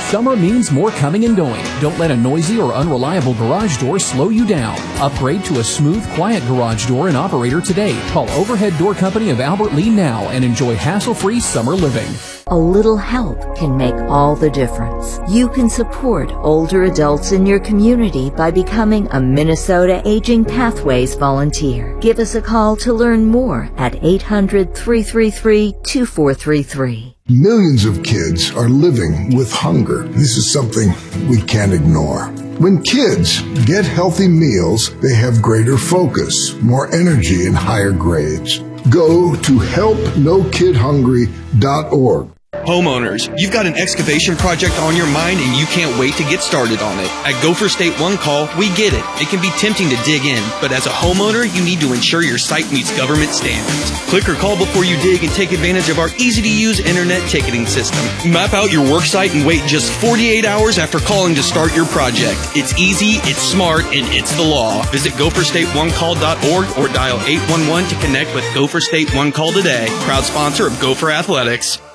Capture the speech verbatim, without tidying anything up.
Summer means more coming and going. Don't let a noisy or unreliable garage door slow you down. Upgrade to a smooth, quiet garage door and operator today. Call Overhead Door Company of Albert Lea now and enjoy hassle-free summer living. A little help can make all the difference. You can support older adults in your community by becoming a Minnesota Aging Pathways volunteer. Give us a call to learn more at eight hundred, three three three, two four three three. Millions of kids are living with hunger. This is something we can't ignore. When kids get healthy meals, they have greater focus, more energy, and higher grades. Go to help no kid hungry dot org. Homeowners, you've got an excavation project on your mind and you can't wait to get started on it. At Gopher State One Call, we get it. It can be tempting to dig in, but as a homeowner, you need to ensure your site meets government standards. Click or call before you dig and take advantage of our easy-to-use internet ticketing system. Map out your work site and wait just forty-eight hours after calling to start your project. It's easy, it's smart, and it's the law. Visit Gopher State One Call dot org or dial eight one one to connect with Gopher State One Call today. Proud sponsor of Gopher Athletics.